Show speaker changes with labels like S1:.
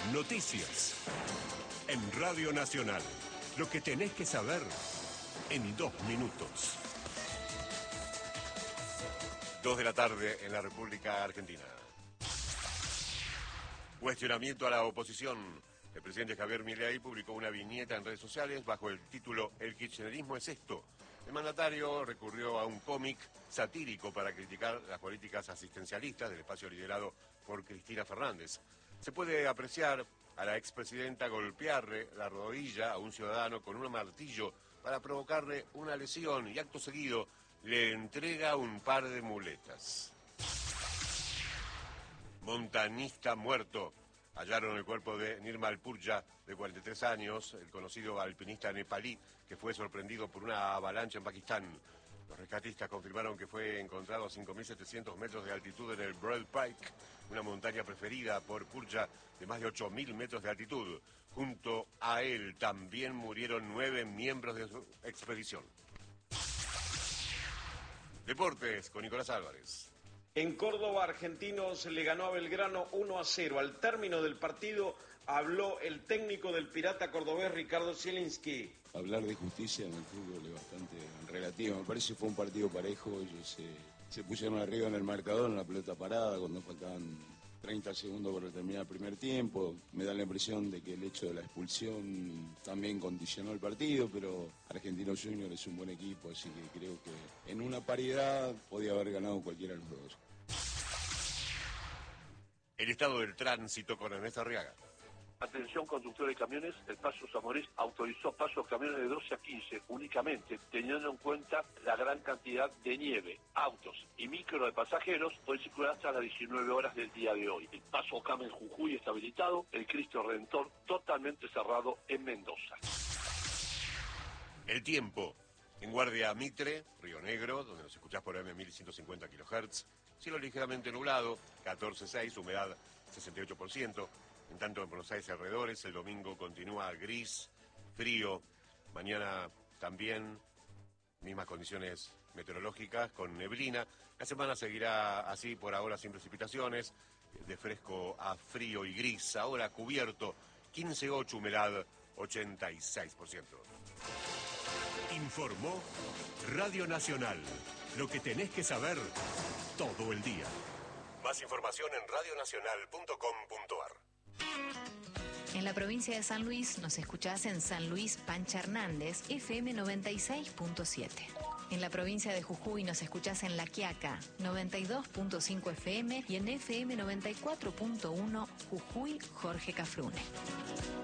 S1: Noticias. En Radio Nacional. Lo que tenés que saber en 2 minutos. 2 de la tarde en la República Argentina. Cuestionamiento a la oposición. El presidente Javier Milei publicó una viñeta en redes sociales bajo el título "El kirchnerismo es esto". El mandatario recurrió a un cómic satírico para criticar las políticas asistencialistas del espacio liderado por Cristina Fernández. Se puede apreciar a la expresidenta golpearle la rodilla a un ciudadano con un martillo para provocarle una lesión y acto seguido le entrega un par de muletas. Montañista muerto. Hallaron el cuerpo de Nirmal Purja, de 43 años, el conocido alpinista nepalí, que fue sorprendido por una avalancha en Pakistán. Los rescatistas confirmaron que fue encontrado a 5.700 metros de altitud en el Broad Pike, una montaña preferida por Purja de más de 8.000 metros de altitud. Junto a él también murieron 9 miembros de su expedición. Deportes con Nicolás Álvarez.
S2: En Córdoba, Argentinos le ganó a Belgrano 1-0. Al término del partido habló el técnico del Pirata cordobés, Ricardo Zielinski.
S3: Hablar de justicia en el fútbol es bastante relativo. Me parece que fue un partido parejo. Ellos se pusieron arriba en el marcador, en la pelota parada, cuando faltaban 30 segundos para terminar el primer tiempo. Me da la impresión de que el hecho de la expulsión también condicionó el partido, pero Argentinos Juniors es un buen equipo, así que creo que en una paridad podía haber ganado cualquiera de los dos.
S1: El estado del tránsito con Ernesto Arriaga.
S4: Atención conductores de camiones, el Paso Zamorés autorizó paso a camiones de 12 a 15 únicamente, teniendo en cuenta la gran cantidad de nieve. Autos y micro de pasajeros pueden circular hasta las 19 horas del día de hoy. El Paso Cama en Jujuy está habilitado, el Cristo Redentor totalmente cerrado en Mendoza.
S1: El tiempo. En Guardia Mitre, Río Negro, donde nos escuchás por AM1150 kHz, cielo ligeramente nublado, 14.6, humedad 68%. En tanto en Buenos Aires y alrededores, el domingo continúa gris, frío. Mañana también mismas condiciones meteorológicas con neblina. La semana seguirá así por ahora sin precipitaciones, de fresco a frío y gris. Ahora cubierto, 15.8, humedad 86%. Informó Radio Nacional. Lo que tenés que saber todo el día. Más información en radionacional.com.ar.
S5: En la provincia de San Luis nos escuchás en San Luis Pancha Hernández, FM 96.7. En la provincia de Jujuy nos escuchás en La Quiaca, 92.5 FM y en FM 94.1 Jujuy Jorge Cafrune.